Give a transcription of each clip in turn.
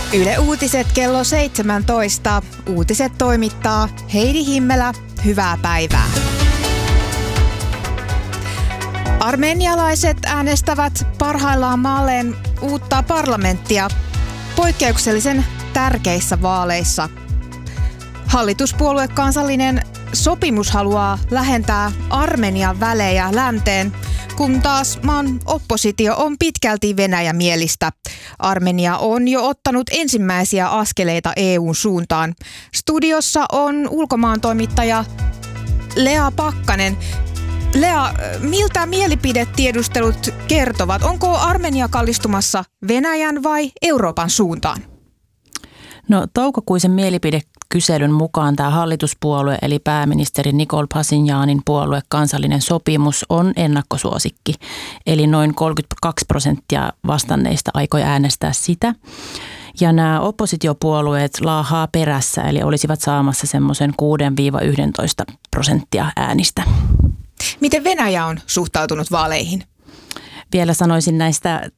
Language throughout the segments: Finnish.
Yle Uutiset kello 17. Uutiset toimittaa Heidi Himmelä. Hyvää päivää. Armenialaiset äänestävät parhaillaan maalleen uutta parlamenttia poikkeuksellisen tärkeissä vaaleissa. Hallituspuolue Kansallinen sopimus haluaa lähentää Armenian välejä länteen, kun taas maan oppositio on pitkälti venäjämielistä. Armenia on jo ottanut ensimmäisiä askeleita EU:n suuntaan. Studiossa on ulkomaantoimittaja Lea Pakkanen. Lea, miltä mielipidetiedustelut kertovat? Onko Armenia kallistumassa Venäjän vai Euroopan suuntaan? No, toukokuisen mielipidekyselyn mukaan tämä hallituspuolue eli pääministeri Nikol Pashinyanin puolue Kansallinen sopimus on ennakkosuosikki. Eli noin 32% vastanneista aikoi äänestää sitä. Ja nämä oppositiopuolueet laahaa perässä, eli olisivat saamassa semmoisen 6-11% äänistä. Miten Venäjä on suhtautunut vaaleihin? Vielä sanoisin näistä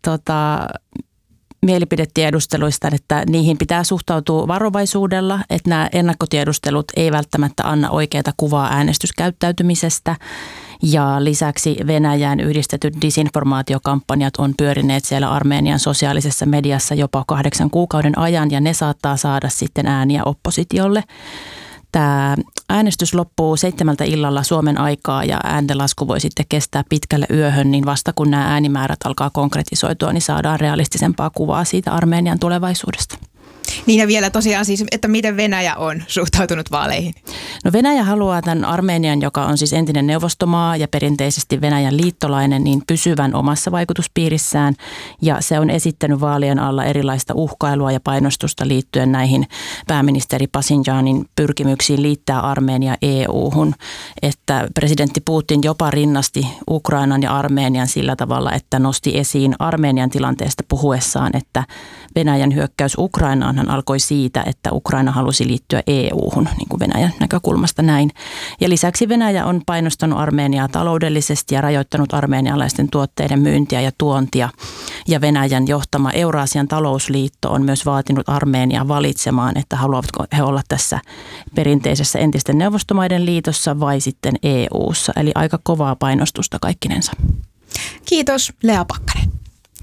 mielipidetiedusteluista, että niihin pitää suhtautua varovaisuudella, että nämä ennakkotiedustelut ei välttämättä anna oikeaa kuvaa äänestyskäyttäytymisestä. Ja lisäksi Venäjään yhdistetyt disinformaatiokampanjat on pyörineet siellä Armenian sosiaalisessa mediassa jopa 8 kuukauden ajan ja ne saattaa saada sitten ääniä oppositiolle. Tämä äänestys loppuu 7 illalla Suomen aikaa ja ääntenlasku voi sitten kestää pitkälle yöhön, niin vasta kun nämä äänimäärät alkaa konkretisoitua, niin saadaan realistisempaa kuvaa siitä Armenian tulevaisuudesta. Niin ja vielä tosiaan siis, että miten Venäjä on suhtautunut vaaleihin? No Venäjä haluaa tämän Armenian, joka on siis entinen neuvostomaa ja perinteisesti Venäjän liittolainen, niin pysyvän omassa vaikutuspiirissään. Ja se on esittänyt vaalien alla erilaista uhkailua ja painostusta liittyen näihin pääministeri Pashinyanin pyrkimyksiin liittää Armenia EU-hun. Että presidentti Putin jopa rinnasti Ukrainan ja Armenian sillä tavalla, että nosti esiin Armenian tilanteesta puhuessaan, että Venäjän hyökkäys Ukrainaan alkoi siitä, että Ukraina halusi liittyä EU-hun, niin kuin Venäjän näkökulmasta näin. Ja lisäksi Venäjä on painostanut Armeniaa taloudellisesti ja rajoittanut armenialaisten tuotteiden myyntiä ja tuontia. Ja Venäjän johtama Euraasian talousliitto on myös vaatinut Armeniaa valitsemaan, että haluavatko he olla tässä perinteisessä entisten neuvostomaiden liitossa vai sitten EU:ssa. Eli aika kovaa painostusta kaikkinensa. Kiitos, Lea Pakkanen.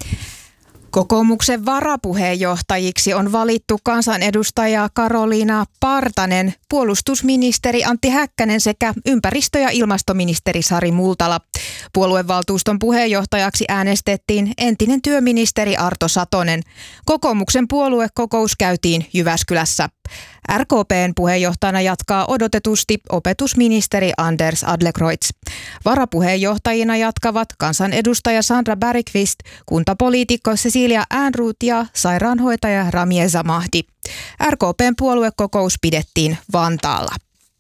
Kokoomuksen varapuheenjohtajiksi on valittu kansanedustaja Karoliina Partanen, puolustusministeri Antti Häkkänen sekä ympäristö- ja ilmastoministeri Sari Multala. Puoluevaltuuston puheenjohtajaksi äänestettiin entinen työministeri Arto Satonen. Kokoomuksen puoluekokous käytiin Jyväskylässä. RKP:n puheenjohtajana jatkaa odotetusti opetusministeri Anders Adlercreutz. Varapuheenjohtajina jatkavat kansanedustaja Sandra Bergqvist, kuntapoliitikko Cecilia Ehrnrooth ja sairaanhoitaja Ramieza Mahdi. RKP:n puoluekokous pidettiin Vantaalla.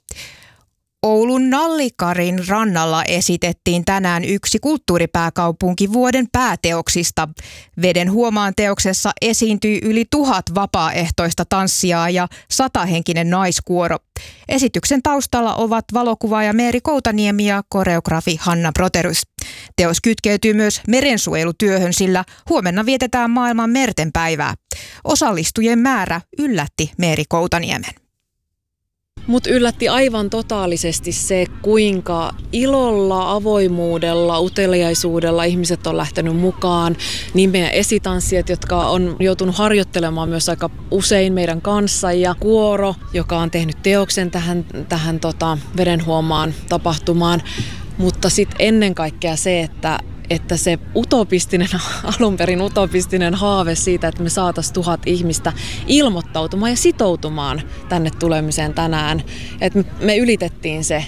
Oulun Nallikarin rannalla esitettiin tänään yksi kulttuuripääkaupunkivuoden pääteoksista. Veden huomaan teoksessa esiintyi yli 1000 vapaaehtoista tanssijaa ja 100-henkinen naiskuoro. Esityksen taustalla ovat valokuvaaja Meeri Koutaniemi ja koreografi Hanna Broterus. Teos kytkeytyy myös merensuojelutyöhön, sillä huomenna vietetään maailman merten päivää. Osallistujien määrä yllätti Meeri Koutaniemen. Mut yllätti aivan totaalisesti se, kuinka ilolla, avoimuudella, uteliaisuudella ihmiset on lähtenyt mukaan. Niin meidän esitanssijat, jotka on joutunut harjoittelemaan myös aika usein meidän kanssa, ja kuoro, joka on tehnyt teoksen tähän vedenhuomaan tapahtumaan. Mutta sitten ennen kaikkea se, että se alun perin utopistinen haave siitä, että me saataisiin 1000 ihmistä ilmoittautumaan ja sitoutumaan tänne tulemiseen tänään, että me ylitettiin se.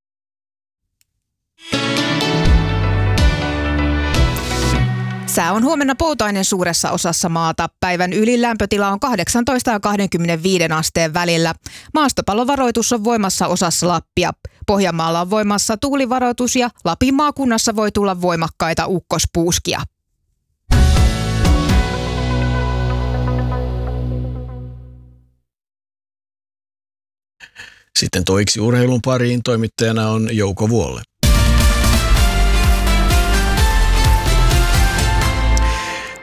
Sää on huomenna poutainen suuressa osassa maata. Päivän ylin lämpötila on 18 ja 25 asteen välillä. Maastopallovaroitus on voimassa osassa Lappia. Pohjanmaalla on voimassa tuulivaroitus ja Lapin maakunnassa voi tulla voimakkaita ukkospuuskia. Sitten toiksi urheilun pariin toimittajana on Jouko Vuolle.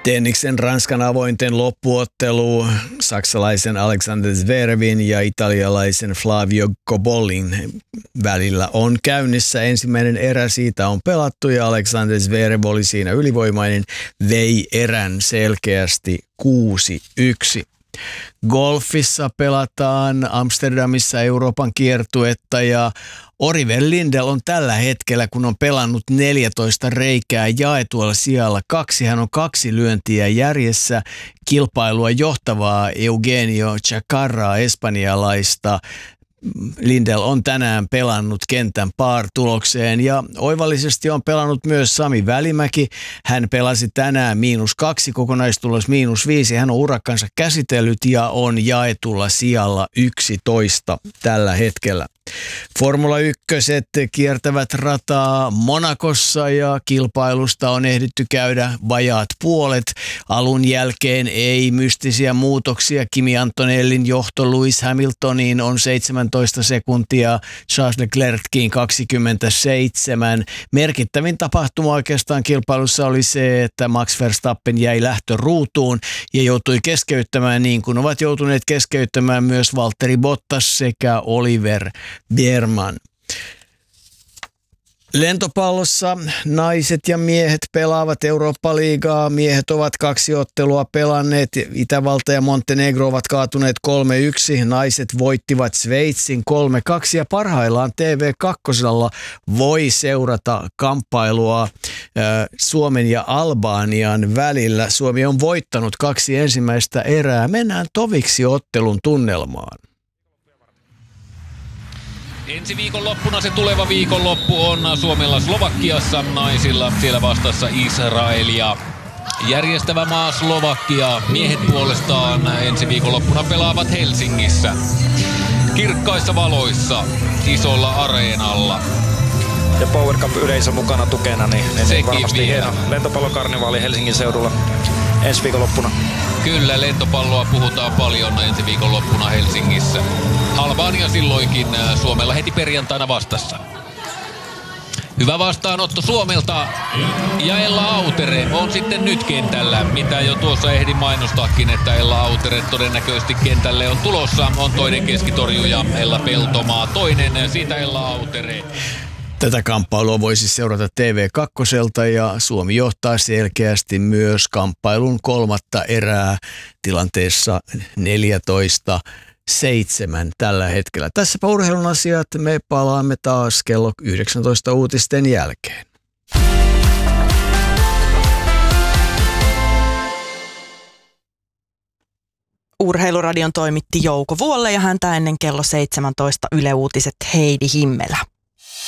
Tenniksen Ranskan avointen loppuottelu saksalaisen Alexander Zverevin ja italialaisen Flavio Cobollin välillä on käynnissä. Ensimmäinen erä siitä on pelattu ja Alexander Zverev oli siinä ylivoimainen, vei erän selkeästi 6-1. Golfissa pelataan Amsterdamissa Euroopan kiertuetta ja Oliver Lindell on tällä hetkellä, kun on pelannut 14 reikää jaetualla sijalla 2. Hän on 2 lyöntiä järjessä kilpailua johtavaa Eugenio Chacarraa espanjalaista. Lindell on tänään pelannut kentän par-tulokseen ja oivallisesti on pelannut myös Sami Välimäki. Hän pelasi tänään -2, kokonaistulos -5. Hän on urakkansa käsitellyt ja on jaetulla sijalla 11 tällä hetkellä. Formula 1 kiertävät rataa Monacossa ja kilpailusta on ehditty käydä vajaat puolet. Alun jälkeen ei mystisiä muutoksia. Kimi Antonellin johto Lewis Hamiltoniin on 17 sekuntia, Charles Leclerckiin 27. Merkittävin tapahtuma oikeastaan kilpailussa oli se, että Max Verstappen jäi lähtöruutuun ja joutui keskeyttämään niin kuin ovat joutuneet keskeyttämään myös Valtteri Bottas sekä Oliver Bierman. Lentopallossa naiset ja miehet pelaavat Eurooppa-liigaa. Miehet ovat 2 ottelua pelanneet. Itävalta ja Montenegro ovat kaatuneet 3-1. Naiset voittivat Sveitsin 3-2 ja parhaillaan TV2 voi seurata kamppailua Suomen ja Albanian välillä. Suomi on voittanut 2 ensimmäistä erää. Mennään toviksi ottelun tunnelmaan. Ensi viikonloppuna se tuleva viikonloppu on Suomella Slovakiassa, naisilla siellä vastassa Israelia. Järjestävä maa Slovakia, miehet puolestaan ensi viikonloppuna pelaavat Helsingissä. Kirkkaissa valoissa, isolla areenalla. Ja Power Cup-yleisö mukana tukena, niin varmasti vielä. Hieno lentopallokarnevaali Helsingin seudulla ensi viikonloppuna. Kyllä, lentopalloa puhutaan paljon ensi viikonloppuna Helsingissä. Albania silloinkin Suomella heti perjantaina vastassa. Hyvä vastaanotto Suomelta ja Ella Autere on sitten nyt kentällä, mitä jo tuossa ehdin mainostaakin, että Ella Autere todennäköisesti kentälle on tulossa. On toinen keskitorjuja Ella Peltomaa, toinen siitä Ella Autere. Tätä kamppailua voisi seurata TV2 ja Suomi johtaa selkeästi myös kamppailun 3. erää tilanteessa 14-7 tällä hetkellä. Tässäpä urheilun asiat. Me palaamme taas kello 19 uutisten jälkeen. Urheiluradion toimitti Jouko Vuolle ja häntä ennen kello 17 Yle Uutiset Heidi Himmelä.